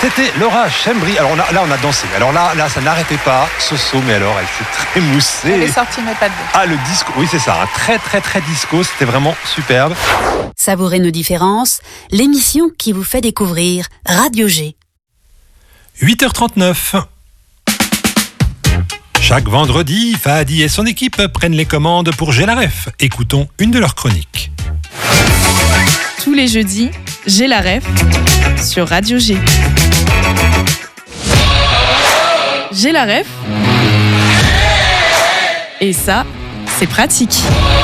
C'était Laura Chembry. Alors là, on a dansé. Alors là, ça n'arrêtait pas. Soso, mais alors, elle s'est très moussée. Elle est sortie mes pattes. Ah, le disco. Oui, c'est ça. Un très, très, très disco. C'était vraiment superbe. Savourez nos différences. L'émission qui vous fait découvrir Radio G. 8h39. Chaque vendredi, Fahadi et son équipe prennent les commandes pour J'ai la ref. Écoutons une de leurs chroniques. Tous les jeudis, J'ai la ref sur Radio G. J'ai la ref. Et ça, c'est pratique.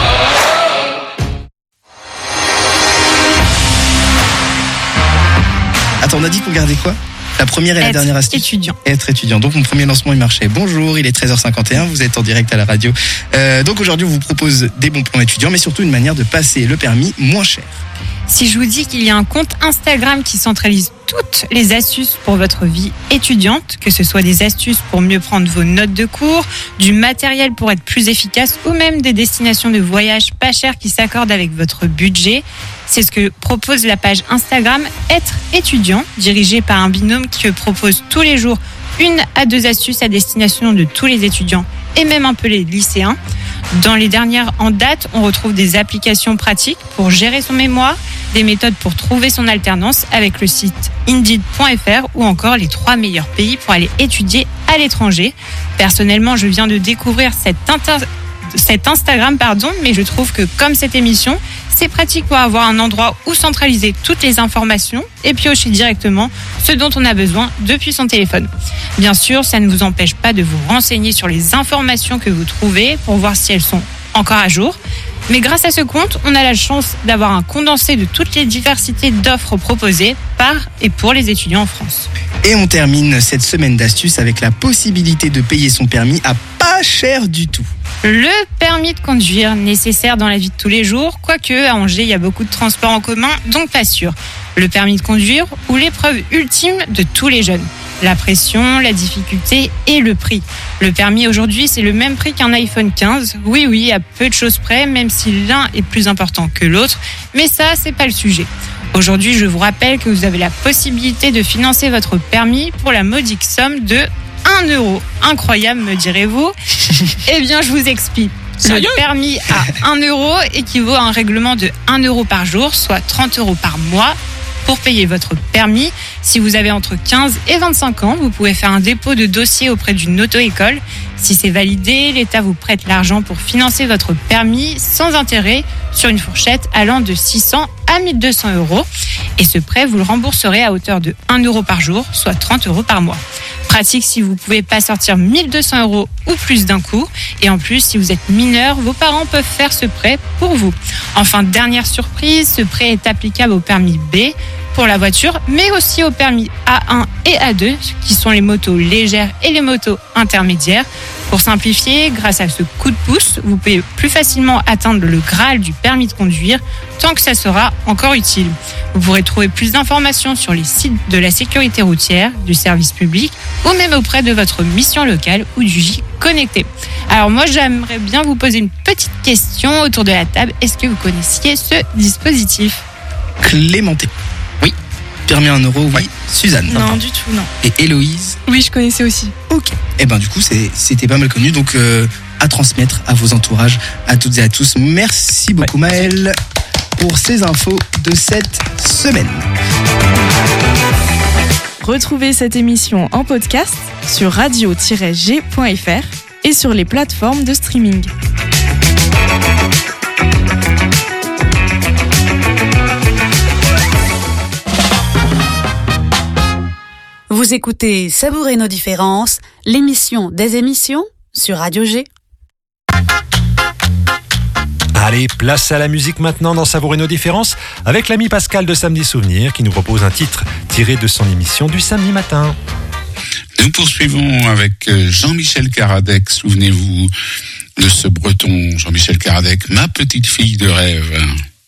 Attends, on a dit qu'on gardait quoi ? La première et la dernière astuce. Être étudiant. Donc mon premier lancement, il marchait. Bonjour, il est 13h51, vous êtes en direct à la radio. Donc aujourd'hui, on vous propose des bons plans étudiants, mais surtout une manière de passer le permis moins cher. Si je vous dis qu'il y a un compte Instagram qui centralise toutes les astuces pour votre vie étudiante, que ce soit des astuces pour mieux prendre vos notes de cours, du matériel pour être plus efficace ou même des destinations de voyage pas chères qui s'accordent avec votre budget, c'est ce que propose la page Instagram Être étudiant, dirigée par un binôme qui propose tous les jours 1 à 2 astuces à destination de tous les étudiants et même un peu les lycéens. Dans les dernières en date, on retrouve des applications pratiques pour gérer son mémoire, des méthodes pour trouver son alternance avec le site Indeed.fr ou encore les 3 meilleurs pays pour aller étudier à l'étranger. Personnellement, je viens de découvrir cet Instagram, mais je trouve que comme cette émission, c'est pratique pour avoir un endroit où centraliser toutes les informations et piocher directement ce dont on a besoin depuis son téléphone. Bien sûr, ça ne vous empêche pas de vous renseigner sur les informations que vous trouvez pour voir si elles sont encore à jour. Mais grâce à ce compte, on a la chance d'avoir un condensé de toutes les diversités d'offres proposées par et pour les étudiants en France. Et on termine cette semaine d'astuces avec la possibilité de payer son permis à pas cher du tout. Le permis de conduire, nécessaire dans la vie de tous les jours, quoique à Angers, il y a beaucoup de transports en commun, donc pas sûr. Le permis de conduire ou l'épreuve ultime de tous les jeunes. La pression, la difficulté et le prix. Le permis aujourd'hui, c'est le même prix qu'un iPhone 15. Oui, à peu de choses près, même si l'un est plus important que l'autre. Mais ça, c'est pas le sujet. Aujourd'hui, je vous rappelle que vous avez la possibilité de financer votre permis pour la modique somme de 1 euro. Incroyable, me direz-vous. Eh bien, je vous explique. Le permis à 1 euro équivaut à un règlement de 1 euro par jour, soit 30 euros par mois. Pour payer votre permis, si vous avez entre 15 et 25 ans, vous pouvez faire un dépôt de dossier auprès d'une auto-école. Si c'est validé, l'État vous prête l'argent pour financer votre permis sans intérêt sur une fourchette allant de 600 à 1200 euros. Et ce prêt, vous le rembourserez à hauteur de 1 euro par jour, soit 30 euros par mois. Pratique si vous ne pouvez pas sortir 1200 euros ou plus d'un coup. Et en plus, si vous êtes mineur, vos parents peuvent faire ce prêt pour vous. Enfin, dernière surprise, ce prêt est applicable au permis B pour la voiture, mais aussi au permis A1 et A2, qui sont les motos légères et les motos intermédiaires. Pour simplifier, grâce à ce coup de pouce, vous pouvez plus facilement atteindre le Graal du permis de conduire tant que ça sera encore utile. Vous pourrez trouver plus d'informations sur les sites de la sécurité routière, du service public ou même auprès de votre mission locale ou du J connecté. Alors moi, j'aimerais bien vous poser une petite question autour de la table. Est-ce que vous connaissiez ce dispositif ? Clémentine. Oui. Permis à 1 euro, oui. Suzanne. Non, du tout, non. Et Héloïse. Oui, je connaissais aussi. Ok. Et du coup, c'était pas mal connu. Donc, à transmettre à vos entourages, à toutes et à tous. Merci beaucoup, Maëlle, pour ces infos de cette semaine. Retrouvez cette émission en podcast sur radio-g.fr et sur les plateformes de streaming. Vous écoutez Savourez nos différences, l'émission des émissions sur Radio G. Allez, place à la musique maintenant dans Savourer nos différences avec l'ami Pascal de Samedi Souvenir qui nous propose un titre tiré de son émission du samedi matin. Nous poursuivons avec Jean-Michel Caradec. Souvenez-vous de ce breton Jean-Michel Caradec, ma petite fille de rêve.